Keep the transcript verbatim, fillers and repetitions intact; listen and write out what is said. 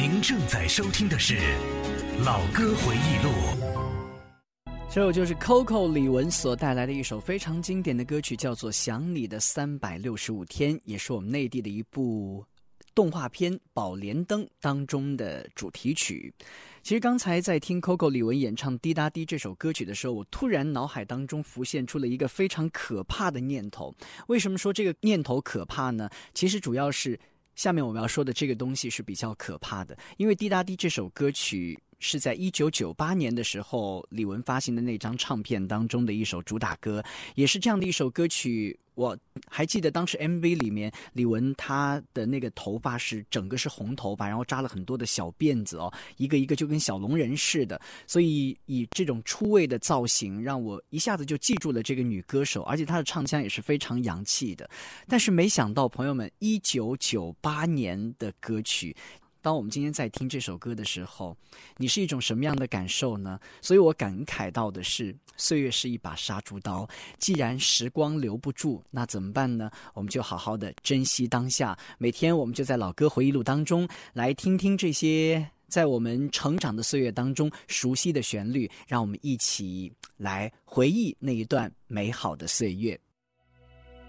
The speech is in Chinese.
您正在收听的是老歌回忆录。 这首就是 Coco 李玟所带来的一首非常经典的歌曲，叫做《想你的三百六十五天》，也是我们内地的一部动画片《宝莲灯》当中的主题曲。其实刚才在听 Coco 李玟演唱《滴答滴》这首歌曲的时候，我突然脑海当中浮现出了一个非常可怕的念头。为什么说这个念头可怕呢？其实主要是下面我们要说的这个东西是比较可怕的，因为《滴答滴》这首歌曲是在一九九八年的时候李玟发行的那张唱片当中的一首主打歌，也是这样的一首歌曲。我还记得当时 M V 里面李玟她的那个头发是整个是红头发，然后扎了很多的小辫子哦，一个一个就跟小龙人似的，所以以这种出位的造型让我一下子就记住了这个女歌手，而且她的唱腔也是非常洋气的。但是没想到朋友们，一九九八年的歌曲，当我们今天在听这首歌的时候，你是一种什么样的感受呢？所以我感慨到的是，岁月是一把杀猪刀，既然时光留不住，那怎么办呢？我们就好好的珍惜当下，每天我们就在老歌回忆录当中来听听这些在我们成长的岁月当中熟悉的旋律，让我们一起来回忆那一段美好的岁月。